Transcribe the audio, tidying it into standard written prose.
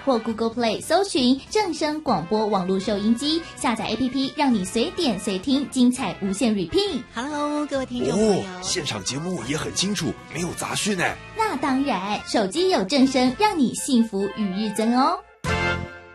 或 Google Play 搜寻正声广播网络收音机，下载 APP， 让你随点随听，精彩无限 repeat。 Hello， 各位听众朋友， 现场节目也很清楚，没有杂讯哎。 那当然，手机有正声，让你幸福与日增哦。